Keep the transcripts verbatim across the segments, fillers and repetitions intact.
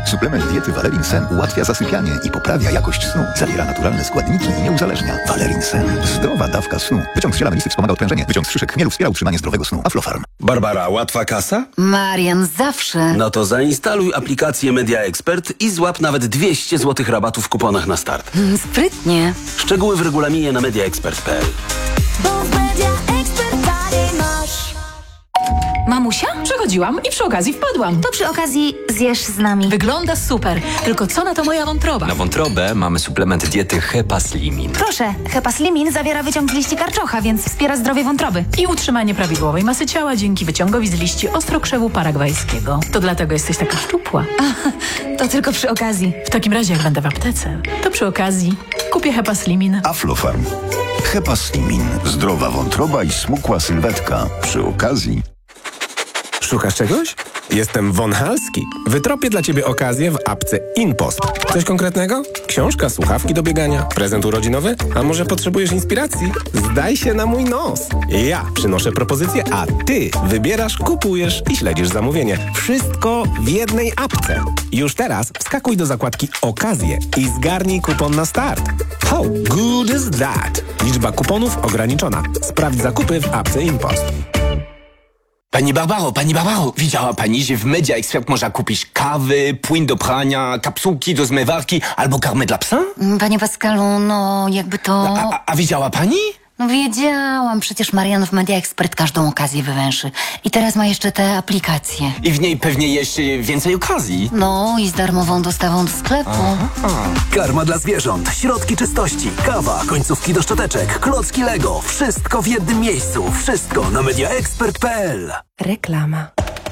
Suplement diety Valerin Sen ułatwia zasypianie i poprawia jakość snu. Zawiera naturalne składniki i nie uzależnia. Valerin Sen. Zdrowa dawka snu. Wyciąg z ziela melisy wspomaga odprężenie. Wyciąg z szyszek chmielu wspiera utrzymanie zdrowego snu. Aflofarm. Barbara, łatwa kasa? Marian, zawsze. No to zainstaluj aplikację Media Expert i złap nawet dwieście złotych rabatu w kuponach na start. Mm, sprytnie. Szczegóły w regulaminie na media expert kropka p l. Bo w Media Expert dalej masz. Mamusia? Przechodziłam i przy okazji wpadłam. To przy okazji zjesz z nami. Wygląda super, tylko co na to moja wątroba? Na wątrobę mamy suplement diety Hepaslimin. Proszę, Hepaslimin zawiera wyciąg z liści karczocha, więc wspiera zdrowie wątroby. I utrzymanie prawidłowej masy ciała dzięki wyciągowi z liści ostrokrzewu paragwajskiego. To dlatego jesteś taka szczupła. A, to tylko przy okazji. W takim razie, jak będę w aptece, to przy okazji kupię Hepaslimin. Aflofarm. Hepaslimin. Zdrowa wątroba i smukła sylwetka. Przy okazji. Szukasz czegoś? Jestem Von Halski. Wytropię dla Ciebie okazję w apce InPost. Coś konkretnego? Książka, słuchawki do biegania, prezent urodzinowy? A może potrzebujesz inspiracji? Zdaj się na mój nos. Ja przynoszę propozycję, a Ty wybierasz, kupujesz i śledzisz zamówienie. Wszystko w jednej apce. Już teraz wskakuj do zakładki Okazje i zgarnij kupon na start. How good is that? Liczba kuponów ograniczona. Sprawdź zakupy w apce InPost. Pani Barbaro, pani Barbaro, widziała pani, że w Media Expert można kupić kawy, płyn do prania, kapsułki do zmywarki albo karmę dla psa? Panie Pascalu, no jakby to... A, a, a widziała pani? No wiedziałam, przecież Marian w Media Expert każdą okazję wywęszy. I teraz ma jeszcze te aplikacje. I w niej pewnie jeszcze więcej okazji. No i z darmową dostawą do sklepu. Aha. Karma dla zwierząt, środki czystości, kawa, końcówki do szczoteczek, klocki Lego. Wszystko w jednym miejscu. Wszystko na media expert kropka p l. Reklama.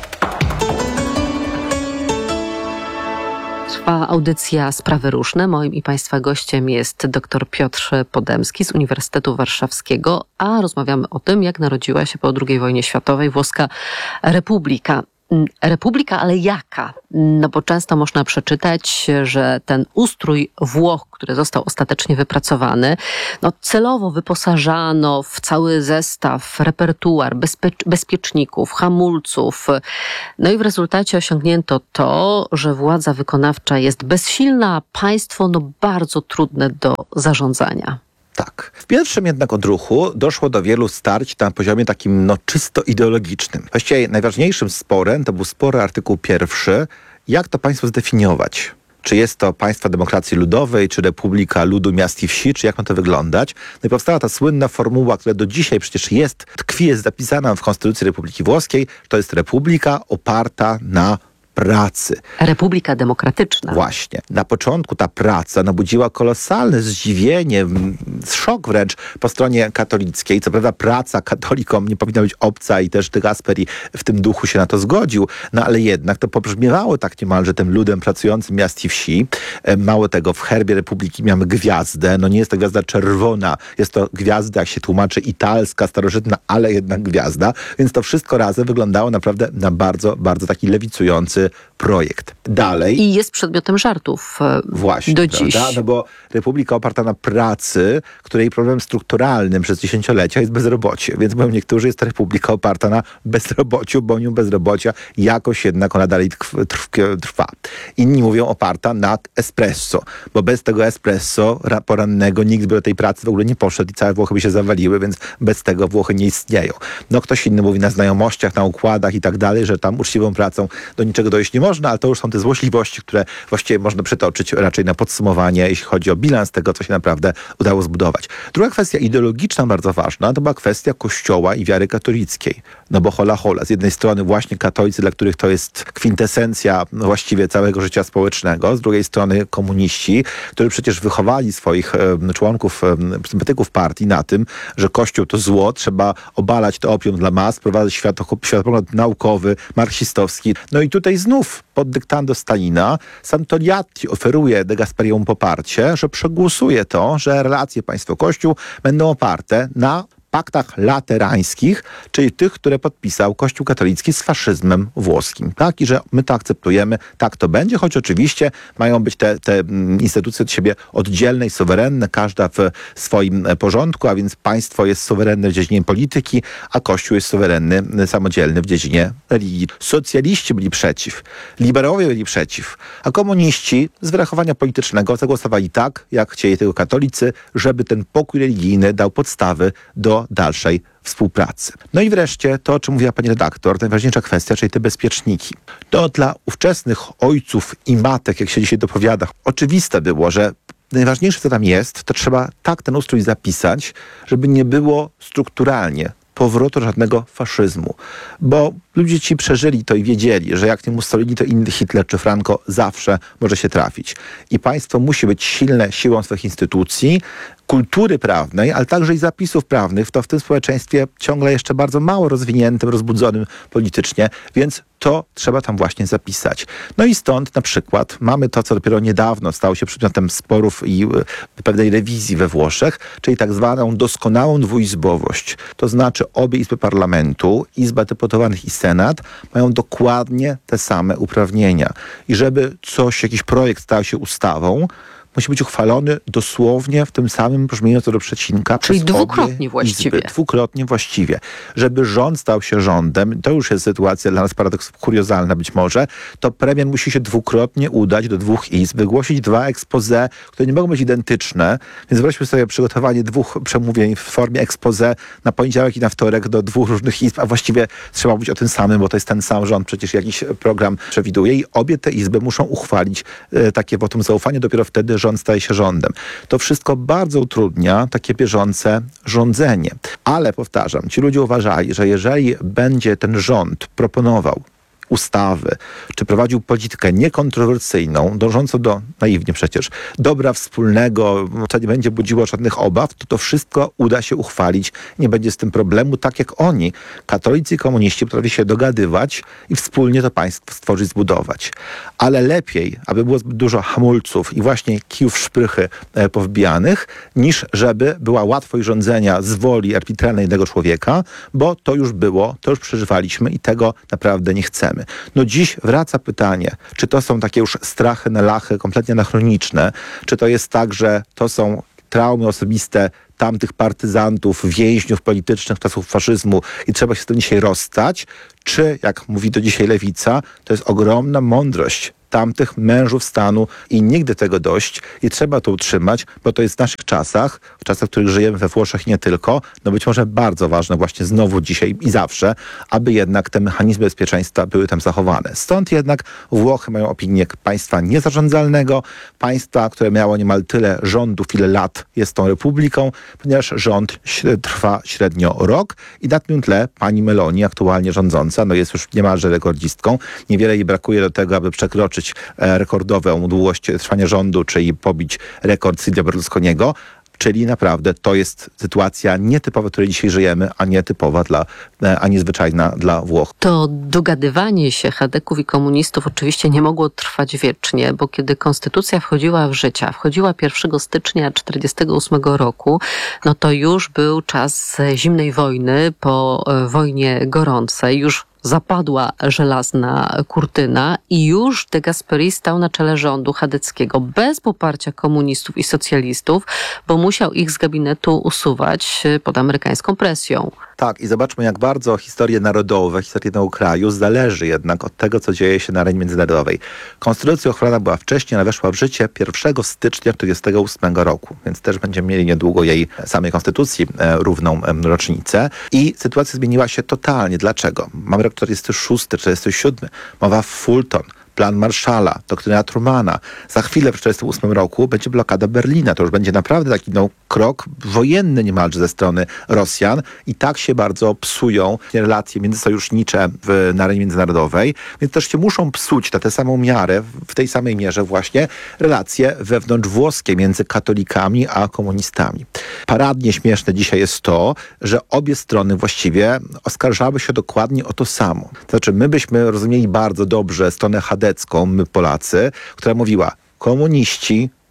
Trwa audycja Sprawy Różne. Moim i Państwa gościem jest dr Piotr Podemski z Uniwersytetu Warszawskiego, a rozmawiamy o tym, jak narodziła się po drugiej wojnie światowej włoska republika. Republika, ale jaka? No bo często można przeczytać, że ten ustrój Włoch, który został ostatecznie wypracowany, no celowo wyposażano w cały zestaw, repertuar bezpie- bezpieczników, hamulców. No i w rezultacie osiągnięto to, że władza wykonawcza jest bezsilna, a państwo no bardzo trudne do zarządzania. Tak. W pierwszym jednak odruchu doszło do wielu starć na poziomie takim no czysto ideologicznym. Właściwie najważniejszym sporem to był spory artykuł pierwszy, jak to państwo zdefiniować. Czy jest to państwo demokracji ludowej, czy republika ludu, miast i wsi, czy jak ma to wyglądać. No i powstała ta słynna formuła, która do dzisiaj przecież jest, tkwi, jest zapisana w Konstytucji Republiki Włoskiej. To jest republika oparta na pracy. Republika demokratyczna. Właśnie. Na początku ta praca no, budziła kolosalne zdziwienie, szok wręcz po stronie katolickiej. Co prawda praca katolikom nie powinna być obca i też de Gasperi w tym duchu się na to zgodził, no ale jednak to pobrzmiewało tak niemalże tym ludem pracującym miast i wsi. Mało tego, w herbie Republiki mamy gwiazdę. No nie jest to gwiazda czerwona, jest to gwiazda, jak się tłumaczy, italska, starożytna, ale jednak gwiazda. Więc to wszystko razem wyglądało naprawdę na bardzo, bardzo taki lewicujący projekt. Dalej. I jest przedmiotem żartów Właśnie, do prawda? dziś. No bo republika oparta na pracy, której problemem strukturalnym przez dziesięciolecia jest bezrobocie. Więc mówią niektórzy, jest to republika oparta na bezrobociu, bo nią bezrobocia jakoś jednak ona dalej trwa. Inni mówią oparta na espresso, bo bez tego espresso porannego nikt by do tej pracy w ogóle nie poszedł i całe Włochy by się zawaliły, więc bez tego Włochy nie istnieją. No ktoś inny mówi na znajomościach, na układach i tak dalej, że tam uczciwą pracą do niczego dojść nie można, ale to już są te złośliwości, które właściwie można przytoczyć raczej na podsumowanie, jeśli chodzi o bilans tego, co się naprawdę udało zbudować. Druga kwestia ideologiczna, bardzo ważna, to była kwestia Kościoła i wiary katolickiej. No bo hola hola, z jednej strony właśnie katolicy, dla których to jest kwintesencja właściwie całego życia społecznego, z drugiej strony komuniści, którzy przecież wychowali swoich e, członków, e, sympatyków partii na tym, że Kościół to zło, trzeba obalać to opium dla mas, prowadzić światopogląd naukowy, marksistowski. No i tutaj znów pod dyktando Stalina sam Togliatti oferuje de Gasperiemu poparcie, że przegłosuje to, że relacje państwo-kościół będą oparte na paktach laterańskich, czyli tych, które podpisał Kościół katolicki z faszyzmem włoskim. Tak? I że my to akceptujemy, tak to będzie, choć oczywiście mają być te, te instytucje od siebie oddzielne i suwerenne, każda w swoim porządku, a więc państwo jest suwerenne w dziedzinie polityki, a Kościół jest suwerenny, samodzielny w dziedzinie religii. Socjaliści byli przeciw, liberałowie byli przeciw, a komuniści z wyrachowania politycznego zagłosowali tak, jak chcieli tego katolicy, żeby ten pokój religijny dał podstawy do dalszej współpracy. No i wreszcie to, o czym mówiła pani redaktor, najważniejsza kwestia, czyli te bezpieczniki. To dla ówczesnych ojców i matek, jak się dzisiaj dopowiada, oczywiste było, że najważniejsze, co tam jest, to trzeba tak ten ustrój zapisać, żeby nie było strukturalnie powrotu żadnego faszyzmu. Bo ludzie ci przeżyli to i wiedzieli, że jak nie Mussolini, to inny Hitler czy Franco zawsze może się trafić. I państwo musi być silne siłą swoich instytucji, kultury prawnej, ale także i zapisów prawnych, to w tym społeczeństwie ciągle jeszcze bardzo mało rozwiniętym, rozbudzonym politycznie, więc to trzeba tam właśnie zapisać. No i stąd na przykład mamy to, co dopiero niedawno stało się przedmiotem sporów i y, pewnej rewizji we Włoszech, czyli tak zwaną doskonałą dwuizbowość. To znaczy obie izby parlamentu, Izba Deputowanych i Senat, mają dokładnie te same uprawnienia. I żeby coś, jakiś projekt stał się ustawą, musi być uchwalony dosłownie w tym samym brzmieniu co do przecinka. Czyli przez dwukrotnie obie właściwie. Izby. Dwukrotnie właściwie. Żeby rząd stał się rządem, to już jest sytuacja dla nas paradoks kuriozalna być może, to premier musi się dwukrotnie udać do dwóch izb, wygłosić dwa expose, które nie mogą być identyczne, więc wyobraźmy sobie przygotowanie dwóch przemówień w formie expose na poniedziałek i na wtorek do dwóch różnych izb, a właściwie trzeba mówić o tym samym, bo to jest ten sam rząd, przecież jakiś program przewiduje i obie te izby muszą uchwalić e, takie wotum zaufania, dopiero wtedy rząd staje się rządem. To wszystko bardzo utrudnia takie bieżące rządzenie. Ale powtarzam, ci ludzie uważali, że jeżeli będzie ten rząd proponował ustawy, czy prowadził politykę niekontrowersyjną, dążącą do, naiwnie przecież, dobra wspólnego, co nie będzie budziło żadnych obaw, to to wszystko uda się uchwalić. Nie będzie z tym problemu, tak jak oni, katolicy i komuniści, potrafi się dogadywać i wspólnie to państwo stworzyć, zbudować. Ale lepiej, aby było zbyt dużo hamulców i właśnie kijów szprychy e, powbijanych, niż żeby była łatwość rządzenia z woli arbitralnej jednego człowieka, bo to już było, to już przeżywaliśmy i tego naprawdę nie chcemy. No dziś wraca pytanie, czy to są takie już strachy na lachy, kompletnie anachroniczne, czy to jest tak, że to są traumy osobiste tamtych partyzantów, więźniów politycznych czasów faszyzmu i trzeba się z tym dzisiaj rozstać, czy, jak mówi to dzisiaj lewica, to jest ogromna mądrość tamtych mężów stanu i nigdy tego dość i trzeba to utrzymać, bo to jest w naszych czasach, w czasach, w których żyjemy we Włoszech i nie tylko, no być może bardzo ważne właśnie znowu dzisiaj i zawsze, aby jednak te mechanizmy bezpieczeństwa były tam zachowane. Stąd jednak Włochy mają opinię państwa niezarządzalnego, państwa, które miało niemal tyle rządów, ile lat jest tą republiką, ponieważ rząd trwa średnio rok i na tym tle pani Meloni, aktualnie rządząca, no jest już niemalże rekordzistką. Niewiele jej brakuje do tego, aby przekroczyć rekordową długość trwania rządu, czyli pobić rekord Silvia Berlusconiego. Czyli naprawdę to jest sytuacja nietypowa, w której dzisiaj żyjemy, a nietypowa dla, a niezwyczajna dla Włoch. To dogadywanie się chadeków i komunistów oczywiście nie mogło trwać wiecznie, bo kiedy konstytucja wchodziła w życie, wchodziła pierwszego stycznia tysiąc dziewięćset czterdziestego ósmego roku, no to już był czas zimnej wojny, po wojnie gorącej, już zapadła żelazna kurtyna i już de Gasperi stał na czele rządu chadeckiego bez poparcia komunistów i socjalistów, bo musiał ich z gabinetu usuwać pod amerykańską presją. Tak, i zobaczmy, jak bardzo historie narodowe, historie jednego kraju zależy jednak od tego, co dzieje się na arenie międzynarodowej. Konstytucja uchwalona była wcześniej, ale weszła w życie pierwszego stycznia tysiąc dziewięćset czterdziestego ósmego roku, więc też będziemy mieli niedługo jej samej konstytucji e, równą e, rocznicę. I sytuacja zmieniła się totalnie. Dlaczego? Mamy rok czterdziesty szósty, czterdziesty siódmy, mowa w Fulton, plan Marshalla, doktryna Trumana. Za chwilę w tysiąc dziewięćset czterdziestym ósmym roku będzie blokada Berlina. To już będzie naprawdę taki no, krok wojenny niemalże ze strony Rosjan i tak się bardzo psują relacje międzysojusznicze w, na arenie międzynarodowej, więc też się muszą psuć na tę samą miarę, w tej samej mierze właśnie relacje wewnątrzwłoskie między katolikami a komunistami. Paradnie śmieszne dzisiaj jest to, że obie strony właściwie oskarżały się dokładnie o to samo. To znaczy my byśmy rozumieli bardzo dobrze stronę chadecką, my Polacy, która mówiła, komuniści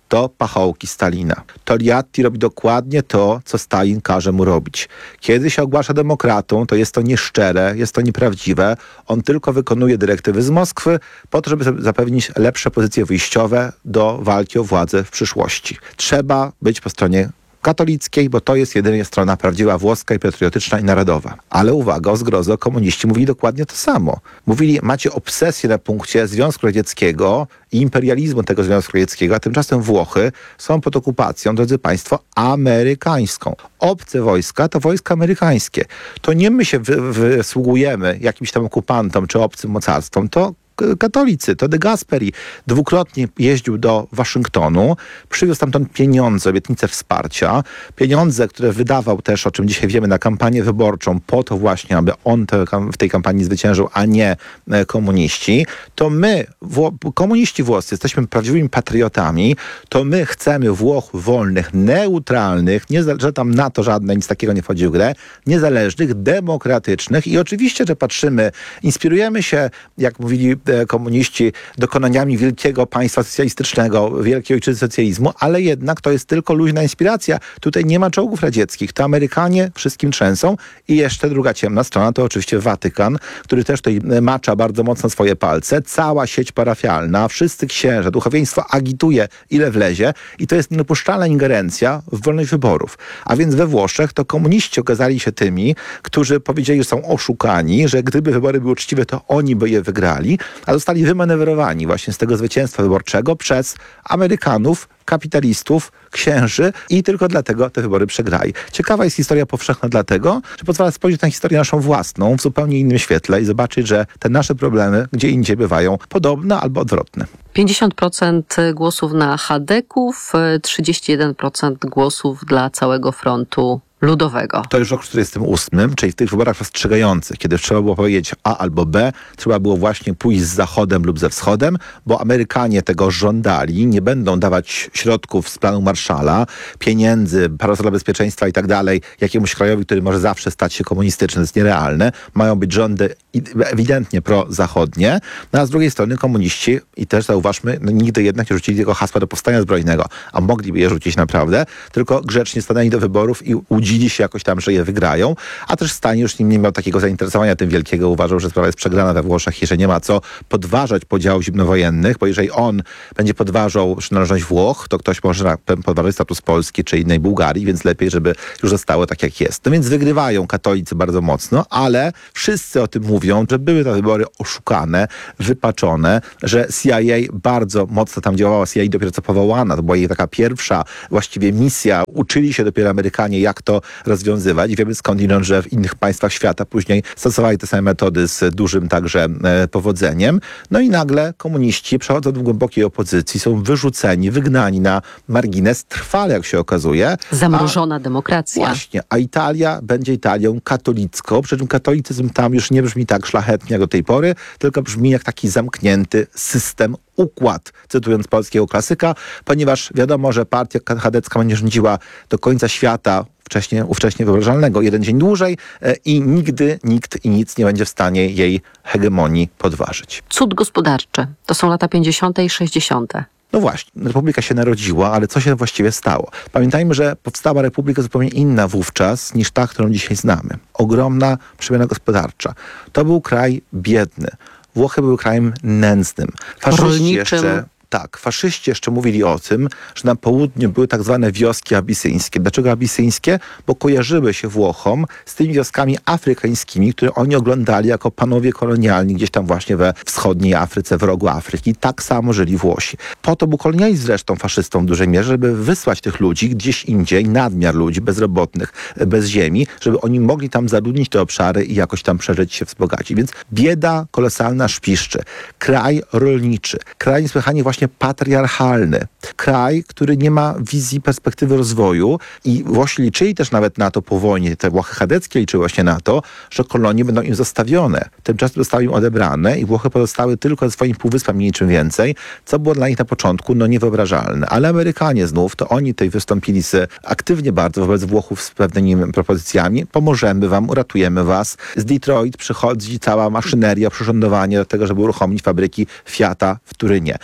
to pachołki Stalina. Togliatti robi dokładnie to, co Stalin każe mu robić. Kiedy się ogłasza demokratą, to jest to nieszczere, jest to nieprawdziwe. On tylko wykonuje dyrektywy z Moskwy po to, żeby zapewnić lepsze pozycje wyjściowe do walki o władzę w przyszłości. Trzeba być po stronie katolickiej, bo to jest jedynie strona prawdziwa włoska i patriotyczna i narodowa. Ale uwaga, o zgrozo, komuniści mówili dokładnie to samo. Mówili, macie obsesję na punkcie Związku Radzieckiego i imperializmu tego Związku Radzieckiego, a tymczasem Włochy są pod okupacją, drodzy państwo, amerykańską. Obce wojska to wojska amerykańskie. To nie my się wy- wysługujemy jakimś tam okupantom czy obcym mocarstwom, to katolicy. To de Gasperi dwukrotnie jeździł do Waszyngtonu, przywiózł stamtąd pieniądze, obietnice wsparcia, pieniądze, które wydawał też, o czym dzisiaj wiemy, na kampanię wyborczą, po to właśnie, aby on te, w tej kampanii zwyciężył, a nie komuniści. To my, Wło- komuniści włoscy, jesteśmy prawdziwymi patriotami, to my chcemy Włoch wolnych, neutralnych, nie, że tam NATO żadne, nic takiego nie wchodzi w grę, niezależnych, demokratycznych i oczywiście, że patrzymy, inspirujemy się, jak mówili komuniści, dokonaniami wielkiego państwa socjalistycznego, wielkiej ojczyzny socjalizmu, ale jednak to jest tylko luźna inspiracja. Tutaj nie ma czołgów radzieckich. To Amerykanie wszystkim trzęsą i jeszcze druga ciemna strona to oczywiście Watykan, który też tutaj macza bardzo mocno swoje palce. Cała sieć parafialna, wszyscy księża, duchowieństwo agituje ile wlezie i to jest niedopuszczalna ingerencja w wolność wyborów. A więc we Włoszech to komuniści okazali się tymi, którzy powiedzieli, że są oszukani, że gdyby wybory były uczciwe, to oni by je wygrali, a zostali wymanewrowani właśnie z tego zwycięstwa wyborczego przez Amerykanów, kapitalistów, księży i tylko dlatego te wybory przegrali. Ciekawa jest historia powszechna dlatego, że pozwala spojrzeć na historię naszą własną w zupełnie innym świetle i zobaczyć, że te nasze problemy gdzie indziej bywają podobne albo odwrotne. pięćdziesiąt procent głosów na chadeków, trzydzieści jeden procent głosów dla całego frontu ludowego. To już rok czterdziestym ósmym, czyli w tych wyborach rozstrzygających, kiedy trzeba było powiedzieć A albo B, trzeba było właśnie pójść z Zachodem lub ze Wschodem, bo Amerykanie tego żądali, nie będą dawać środków z planu Marshalla, pieniędzy, parasola bezpieczeństwa i tak dalej, jakiemuś krajowi, który może zawsze stać się komunistyczny, to jest nierealne. Mają być rządy ewidentnie prozachodnie, no a z drugiej strony komuniści, i też zauważmy, no nigdy jednak nie rzucili tego hasła do powstania zbrojnego, a mogliby je rzucić naprawdę, tylko grzecznie stanęli do wyborów i udzili się jakoś tam, że je wygrają, a też Stalin już nie miał takiego zainteresowania tym wielkiego, uważał, że sprawa jest przegrana we Włoszech i że nie ma co podważać podziałów zimnowojennych, bo jeżeli on będzie podważał przynależność Włoch, to ktoś może podważyć status Polski czy innej Bułgarii, więc lepiej, żeby już zostało tak, jak jest. No więc wygrywają katolicy bardzo mocno, ale wszyscy o tym mówią, że były te wybory oszukane, wypaczone, że C I A bardzo mocno tam działała, C I A dopiero co powołana, to była jej taka pierwsza właściwie misja, uczyli się dopiero Amerykanie, jak to rozwiązywać i wiemy skądinąd, że w innych państwach świata później stosowali te same metody z dużym także e, powodzeniem. No i nagle komuniści przechodzą do głębokiej opozycji, są wyrzuceni, wygnani na margines, trwale jak się okazuje. Zamrożona a, demokracja. Właśnie, a Italia będzie Italią katolicką, przy czym katolicyzm tam już nie brzmi tak szlachetnie jak do tej pory, tylko brzmi jak taki zamknięty system, układ, cytując polskiego klasyka, ponieważ wiadomo, że partia chadecka będzie rządziła do końca świata, wcześniej, ówcześnie wyobrażalnego, jeden dzień dłużej e, i nigdy nikt i nic nie będzie w stanie jej hegemonii podważyć. Cud gospodarczy. To są lata pięćdziesiąte i sześćdziesiąte. No właśnie, Republika się narodziła, ale co się właściwie stało? Pamiętajmy, że powstała Republika zupełnie inna wówczas niż ta, którą dzisiaj znamy. Ogromna przemiana gospodarcza. To był kraj biedny. Włochy były krajem nędznym. Faszyści jeszcze... Tak, faszyści jeszcze mówili o tym, że na południu były tak zwane wioski abisyńskie. Dlaczego abisyńskie? Bo kojarzyły się Włochom z tymi wioskami afrykańskimi, które oni oglądali jako panowie kolonialni gdzieś tam właśnie we wschodniej Afryce, w rogu Afryki. Tak samo żyli Włosi. Po to był kolonializm zresztą faszystą w dużej mierze, żeby wysłać tych ludzi gdzieś indziej, nadmiar ludzi bezrobotnych, bez ziemi, żeby oni mogli tam zaludnić te obszary i jakoś tam przeżyć się, wzbogacić. Więc bieda kolosalna szpiszczy. Kraj rolniczy. Kraj niesłychanie właśnie patriarchalny. Kraj, który nie ma wizji, perspektywy rozwoju i Włosi liczyli też nawet na to po wojnie, te Włochy chadeckie liczyły właśnie na to, że kolonie będą im zostawione. Tymczasem zostały im odebrane i Włochy pozostały tylko ze swoim półwyspem, niczym więcej, co było dla nich na początku no niewyobrażalne. Ale Amerykanie znów, to oni tutaj wystąpili z, aktywnie bardzo wobec Włochów z pewnymi propozycjami. Pomożemy wam, uratujemy was. Z Detroit przychodzi cała maszyneria, przyrządowanie do tego, żeby uruchomić fabryki Fiata w Turynie. To jest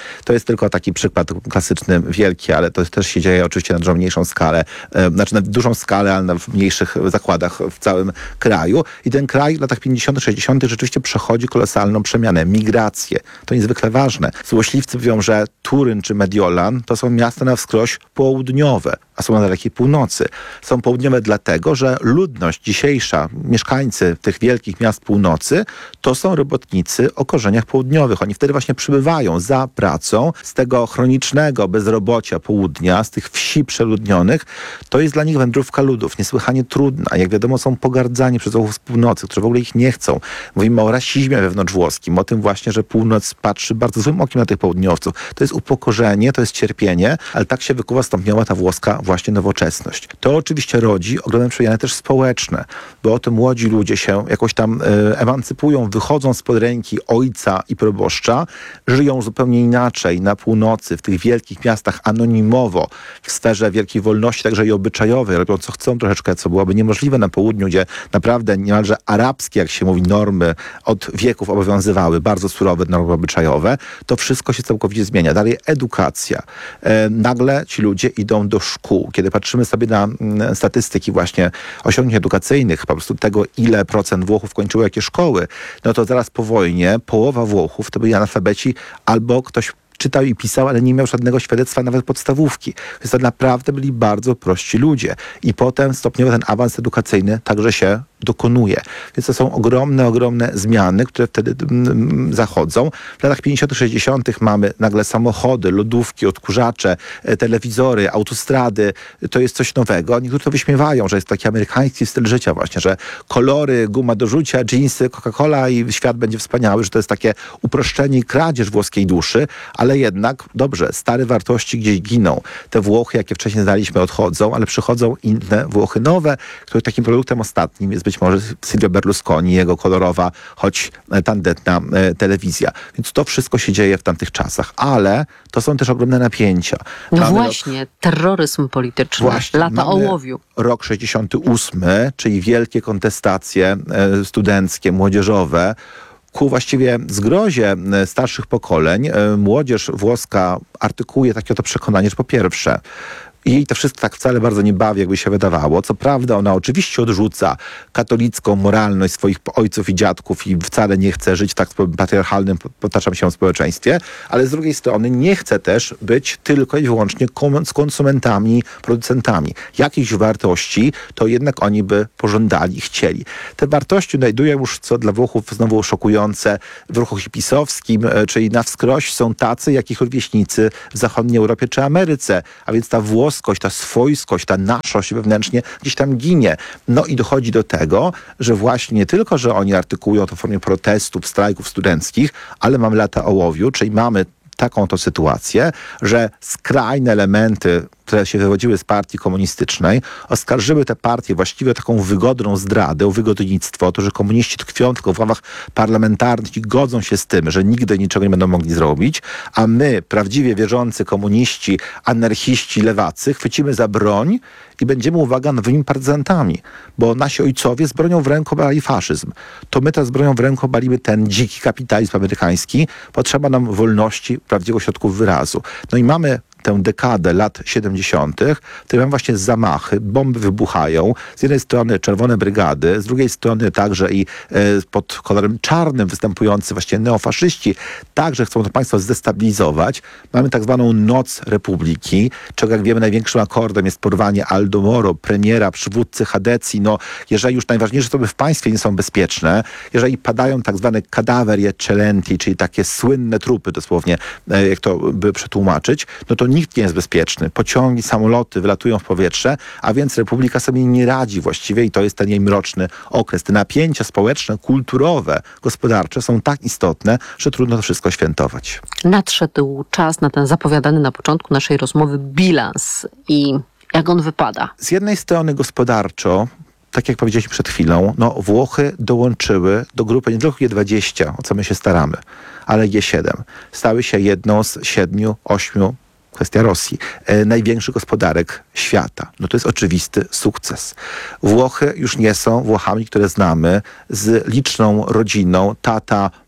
tylko taki przykład klasyczny, wielki, ale to też się dzieje oczywiście na dużo mniejszą skalę, e, znaczy na dużą skalę, ale na w mniejszych zakładach w całym kraju. I ten kraj w latach pięćdziesiątych, sześćdziesiątych rzeczywiście przechodzi kolosalną przemianę, migrację. To niezwykle ważne. Złośliwcy mówią, że Turyn czy Mediolan to są miasta na wskroś południowe, a są na dalekiej północy. Są południowe dlatego, że ludność dzisiejsza, mieszkańcy tych wielkich miast północy, to są robotnicy o korzeniach południowych. Oni wtedy właśnie przybywają za pracą z tego chronicznego bezrobocia południa, z tych wsi przeludnionych. To jest dla nich wędrówka ludów, niesłychanie trudna. Jak wiadomo, są pogardzani przez Włochów z północy, którzy w ogóle ich nie chcą. Mówimy o rasizmie wewnątrzwłoskim, o tym właśnie, że północ patrzy bardzo złym okiem na tych południowców. To jest upokorzenie, to jest cierpienie, ale tak się wykuwa stopniowo ta włoska właśnie nowoczesność. To oczywiście rodzi ogromne przemiany też społeczne, bo oto młodzi ludzie się jakoś tam e, emancypują, wychodzą spod ręki ojca i proboszcza, żyją zupełnie inaczej na północy, w tych wielkich miastach anonimowo, w sferze wielkiej wolności, także i obyczajowej, robią co chcą troszeczkę, co byłoby niemożliwe na południu, gdzie naprawdę niemalże arabskie, jak się mówi, normy od wieków obowiązywały, bardzo surowe normy obyczajowe. To wszystko się całkowicie zmienia. Dalej edukacja. E, nagle ci ludzie idą do szkół. Kiedy patrzymy sobie na m, statystyki właśnie osiągnięć edukacyjnych, po prostu tego, ile procent Włochów kończyło jakie szkoły, no to zaraz po wojnie połowa Włochów to byli analfabeci albo ktoś czytał i pisał, ale nie miał żadnego świadectwa nawet podstawówki. Więc to naprawdę byli bardzo prości ludzie. I potem stopniowo ten awans edukacyjny także się dokonuje. Więc to są ogromne, ogromne zmiany, które wtedy mm, zachodzą. W latach pięćdziesiątych, sześćdziesiątych mamy nagle samochody, lodówki, odkurzacze, e, telewizory, autostrady. To jest coś nowego. Niektórzy to wyśmiewają, że jest taki amerykański styl życia właśnie, że kolory, guma do rzucia, dżinsy, Coca-Cola i świat będzie wspaniały, że to jest takie uproszczenie i kradzież włoskiej duszy, ale jednak, dobrze, stare wartości gdzieś giną. Te Włochy, jakie wcześniej znaliśmy, odchodzą, ale przychodzą inne Włochy nowe, których takim produktem ostatnim jest być może Silvio Berlusconi, jego kolorowa, choć tandetna e, telewizja. Więc to wszystko się dzieje w tamtych czasach, ale to są też ogromne napięcia. No mamy właśnie, rok, terroryzm polityczny, właśnie, lata ołowiu. Rok sześćdziesiąty ósmy, czyli wielkie kontestacje e, studenckie, młodzieżowe, ku właściwie zgrozie starszych pokoleń. Młodzież włoska artykułuje takie oto przekonanie, że po pierwsze, jej to wszystko tak wcale bardzo nie bawi, jakby się wydawało. Co prawda ona oczywiście odrzuca katolicką moralność swoich ojców i dziadków i wcale nie chce żyć w tak patriarchalnym, potaczam się, społeczeństwie, ale z drugiej strony nie chce też być tylko i wyłącznie z konsumentami, producentami. Jakichś wartości to jednak oni by pożądali, chcieli. Te wartości znajdują już, co dla Włochów znowu szokujące, w ruchu hipisowskim, czyli na wskroś są tacy, jak ich rówieśnicy w zachodniej Europie czy Ameryce, a więc ta włoska ta swojskość, ta naszość wewnętrznie gdzieś tam ginie. No i dochodzi do tego, że właśnie nie tylko, że oni artykułują to w formie protestów, strajków studenckich, ale mamy lata ołowiu, czyli mamy taką to sytuację, że skrajne elementy, które się wywodziły z partii komunistycznej, oskarżyły te partie właściwie o taką wygodną zdradę, o wygodnictwo, o to, że komuniści tkwią tylko w ławach parlamentarnych i godzą się z tym, że nigdy niczego nie będą mogli zrobić, a my, prawdziwie wierzący komuniści, anarchiści, lewacy, chwycimy za broń i będziemy, uwaga, nowymi partyzantami, bo nasi ojcowie z bronią w ręku obalali faszyzm. To my teraz z bronią w ręku obalimy ten dziki kapitalizm amerykański. Potrzeba nam wolności, prawdziwych środków wyrazu. No i mamy tę dekadę lat siedemdziesiątych, w której mamy właśnie zamachy, bomby wybuchają. Z jednej strony czerwone brygady, z drugiej strony także i e, pod kolorem czarnym występujący właśnie neofaszyści także chcą to państwo zdestabilizować. Mamy tak zwaną Noc Republiki, czego jak wiemy największym akordem jest porwanie Aldo Moro, premiera, przywódcy Hadecji. No, jeżeli już najważniejsze osoby w państwie nie są bezpieczne, jeżeli padają tak zwane cadavery eccellenti, czyli takie słynne trupy dosłownie, e, jak to by przetłumaczyć, no to nikt nie jest bezpieczny. Pociągi, samoloty wylatują w powietrze, a więc Republika sobie nie radzi właściwie i to jest ten jej mroczny okres. Te napięcia społeczne, kulturowe, gospodarcze są tak istotne, że trudno to wszystko świętować. Nadszedł czas na ten zapowiadany na początku naszej rozmowy bilans i jak on wypada? Z jednej strony gospodarczo, tak jak powiedzieliśmy przed chwilą, no Włochy dołączyły do grupy nie tylko G dwadzieścia, o co my się staramy, ale G siedem. Stały się jedną z siedmiu, ośmiu, kwestia Rosji, e, największych gospodarek świata. No to jest oczywisty sukces. Włochy już nie są Włochami, które znamy, z liczną rodziną, tata,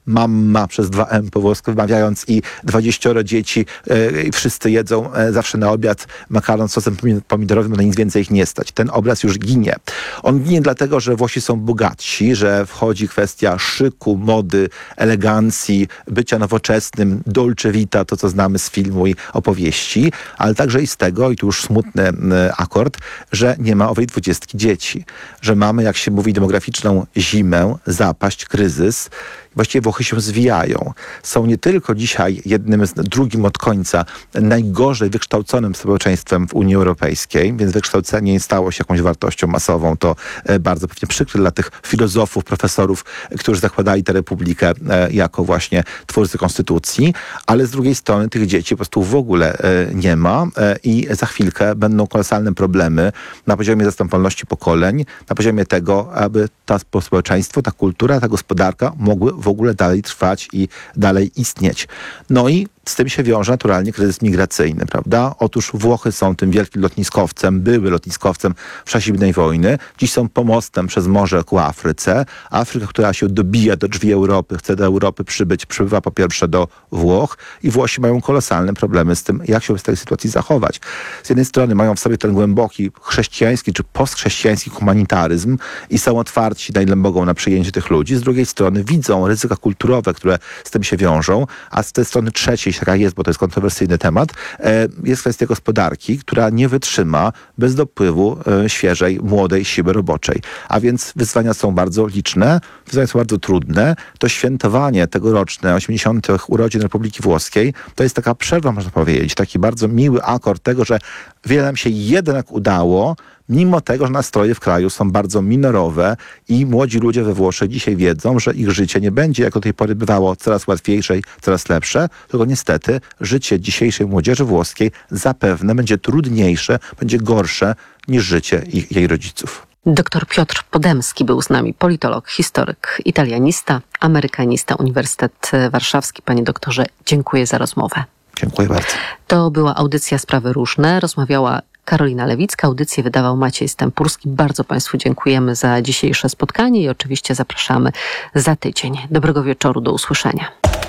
mamma przez dwa M po włosku wymawiając i dwadzieścioro dzieci, e, i wszyscy jedzą e, zawsze na obiad makaron z sosem pomidorowym, na nic więcej ich nie stać. Ten obraz już ginie. On ginie dlatego, że Włosi są bogatsi, że wchodzi kwestia szyku, mody, elegancji, bycia nowoczesnym, dolce vita, to co znamy z filmu i opowieści, ale także i z tego, i tu już smutny e, akord, że nie ma owej dwudziestki dzieci. Że mamy, jak się mówi, demograficzną zimę, zapaść, kryzys. Właściwie Włochy się zwijają. Są nie tylko dzisiaj jednym z drugim od końca najgorzej wykształconym społeczeństwem w Unii Europejskiej, więc wykształcenie nie stało się jakąś wartością masową. To e, bardzo pewnie przykre dla tych filozofów, profesorów, którzy zakładali tę republikę e, jako właśnie twórcy konstytucji, ale z drugiej strony tych dzieci po prostu w ogóle e, nie ma e, i za chwilkę będą kolosalne problemy na poziomie zastępowalności pokoleń, na poziomie tego, aby to społeczeństwo, ta kultura, ta gospodarka mogły w ogóle dalej trwać i dalej istnieć. No i z tym się wiąże naturalnie kryzys migracyjny, prawda? Otóż Włochy są tym wielkim lotniskowcem, były lotniskowcem w czasie zimnej wojny. Dziś są pomostem przez morze ku Afryce. Afryka, która się dobija do drzwi Europy, chce do Europy przybyć, przybywa po pierwsze do Włoch i Włosi mają kolosalne problemy z tym, jak się z tej sytuacji zachować. Z jednej strony mają w sobie ten głęboki chrześcijański czy postchrześcijański humanitaryzm i są otwarci, na ile mogą, na przyjęcie tych ludzi. Z drugiej strony widzą ryzyka kulturowe, które z tym się wiążą, a z tej strony trzeciej, taka jest, bo to jest kontrowersyjny temat, jest kwestia gospodarki, która nie wytrzyma bez dopływu świeżej, młodej siły roboczej. A więc wyzwania są bardzo liczne, wyzwania są bardzo trudne. To świętowanie tegoroczne osiemdziesiątych urodzin Republiki Włoskiej to jest taka przerwa, można powiedzieć, taki bardzo miły akord tego, że wiele nam się jednak udało, mimo tego, że nastroje w kraju są bardzo minorowe i młodzi ludzie we Włoszech dzisiaj wiedzą, że ich życie nie będzie, jak do tej pory bywało, coraz łatwiejsze i coraz lepsze, tylko niestety życie dzisiejszej młodzieży włoskiej zapewne będzie trudniejsze, będzie gorsze niż życie ich, jej rodziców. Doktor Piotr Podemski był z nami, politolog, historyk, italianista, amerykanista, Uniwersytet Warszawski. Panie doktorze, dziękuję za rozmowę. Dziękuję bardzo. To była audycja Sprawy Różne. Rozmawiała Karolina Lewicka. Audycję wydawał Maciej Stępurski. Bardzo Państwu dziękujemy za dzisiejsze spotkanie i oczywiście zapraszamy za tydzień. Dobrego wieczoru, do usłyszenia.